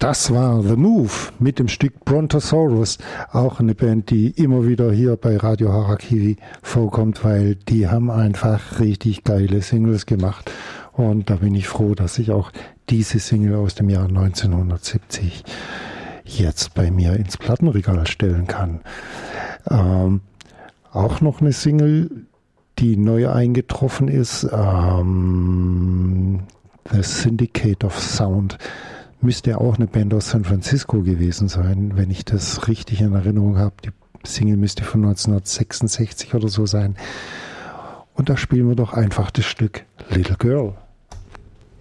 Das war The Move mit dem Stück Brontosaurus, auch eine Band, die immer wieder hier bei Radio Harakiri vorkommt, weil die haben einfach richtig geile Singles gemacht und da bin ich froh, dass ich auch diese Single aus dem Jahr 1970 jetzt bei mir ins Plattenregal stellen kann. Auch noch eine Single, die neu eingetroffen ist, The Syndicate of Sound. Müsste auch eine Band aus San Francisco gewesen sein, wenn ich das richtig in Erinnerung habe. Die Single müsste von 1966 oder so sein. Und da spielen wir doch einfach das Stück Little Girl.